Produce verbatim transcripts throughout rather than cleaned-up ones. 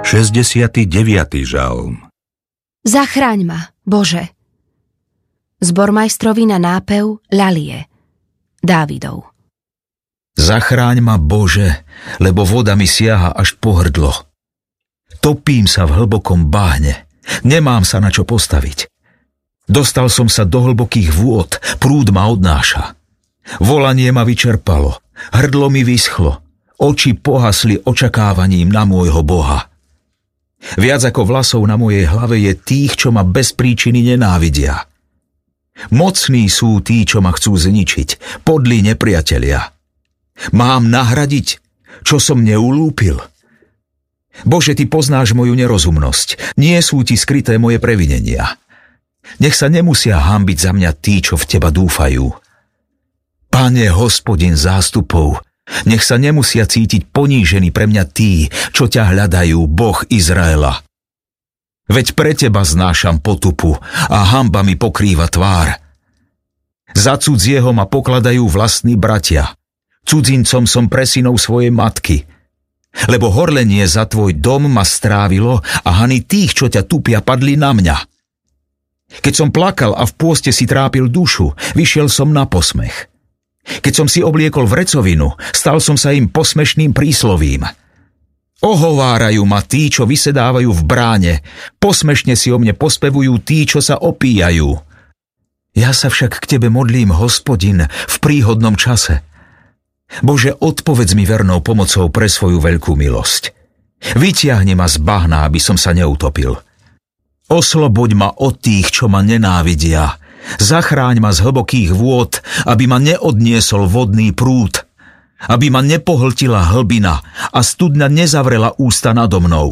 šesťdesiaty deviaty žalm. Zachráň ma, Bože. Zbormajstrovi na nápev ľalie. Dávidov. Zachráň ma, Bože, lebo voda mi siaha až po hrdlo. Topím sa v hlbokom bahne, nemám sa na čo postaviť. Dostal som sa do hlbokých vôd, prúd ma odnáša. Volanie ma vyčerpalo, hrdlo mi vyschlo, oči pohasli očakávaním na môjho Boha. Viac ako vlasov na mojej hlave je tých, čo ma bez príčiny nenávidia. Mocní sú tí, čo ma chcú zničiť, podlí nepriatelia. Mám nahradiť, čo som neulúpil? Bože, Ty poznáš moju nerozumnosť, nie sú Ti skryté moje previnenia. Nech sa nemusia hanbiť za mňa tí, čo v Teba dúfajú. Pane, Hospodin zástupov, nech sa nemusia cítiť ponížení pre mňa tí, čo ťa hľadajú, Boh Izraela. Veď pre Teba znášam potupu a hanba mi pokrýva tvár. Za cudzieho ma pokladajú vlastní bratia. Cudzincom som pre synov svojej matky. Lebo horlenie za Tvoj dom ma strávilo a hany tých, čo ťa tupia, padli na mňa. Keď som plakal a v pôste si trápil dušu, vyšiel som na posmech. Keď som si obliekol vrecovinu, stal som sa im posmešným príslovím. Ohovárajú ma tí, čo vysedávajú v bráne, posmešne si o mne pospevujú tí, čo sa opíjajú. Ja sa však k Tebe modlím, Hospodin, v príhodnom čase. Bože, odpovedz mi vernou pomocou pre svoju veľkú milosť. Vytiahni ma z bahna, aby som sa neutopil. Osloboď ma od tých, čo ma nenávidia. Zachráň ma z hlbokých vôd, aby ma neodniesol vodný prúd, aby ma nepohltila hlbina a studňa nezavrela ústa nado mnou.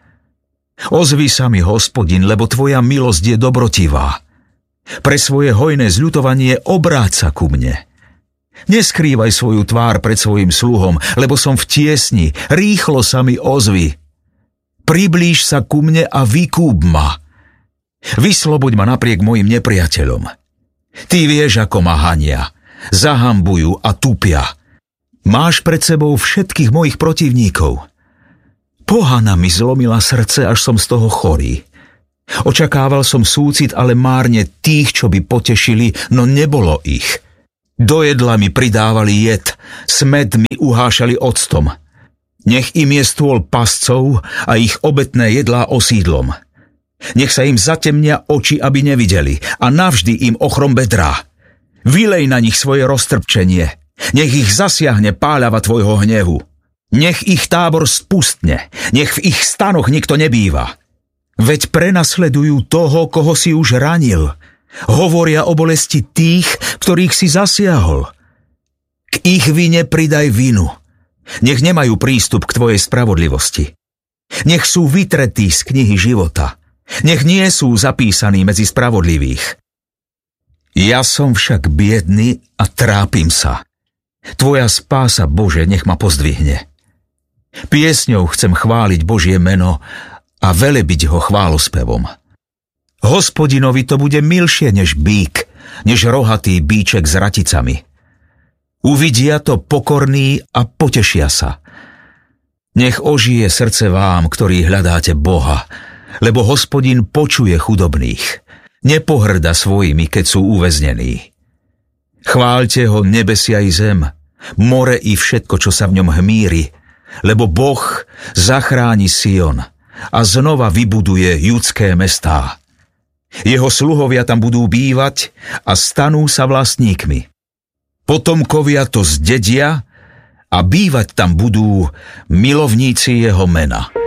Ozvi sa mi, Hospodin, lebo Tvoja milosť je dobrotivá. Pre svoje hojné zľutovanie obráť sa ku mne. Neskrývaj svoju tvár pred svojim sluhom, lebo som v tiesni, rýchlo sa mi ozvi. Priblíž sa ku mne a vykúp ma. Vysloboď ma napriek mojim nepriateľom. Ty vieš, ako ma hania, zahambujú a tupia. Máš pred sebou všetkých mojich protivníkov. Pohana mi zlomila srdce, až som z toho chorý. Očakával som súcit, ale márne tých, čo by potešili, no nebolo ich. Do jedla mi pridávali jed, smäd mi uhášali octom. Nech im je stôl pascov a ich obetné jedlá osídlom. Nech sa im zatemnia oči, aby nevideli, a navždy im ochrom bedrá. Vylej na nich svoje roztrpčenie, nech ich zasiahne páľava Tvojho hnevu. Nech ich tábor spustne, nech v ich stanoch nikto nebýva. Veď prenasledujú toho, koho si už ranil. Hovoria o bolesti tých, ktorých si zasiahol. K ich vine pridaj vinu. Nech nemajú prístup k Tvojej spravodlivosti. Nech sú vytretí z knihy života. Nech nie sú zapísaní medzi spravodlivých. Ja som však biedný a trápim sa. Tvoja spása, Bože, nech ma pozdvihne. Piesňou chcem chváliť Božie meno a velebiť ho chválospevom. Hospodinovi to bude milšie než bík, než rohatý bíček s raticami. Uvidia to pokorní a potešia sa. Nech ožije srdce vám, ktorí hľadáte Boha, lebo Hospodin počuje chudobných. Nepohrda svojimi, keď sú uväznení. Chváľte ho nebesia i zem, more i všetko, čo sa v ňom hmíri, lebo Boh zachráni Sion a znova vybuduje judské mestá. Jeho sluhovia tam budú bývať a stanú sa vlastníkmi. Potomkovia to zdedia a bývať tam budú milovníci jeho mena.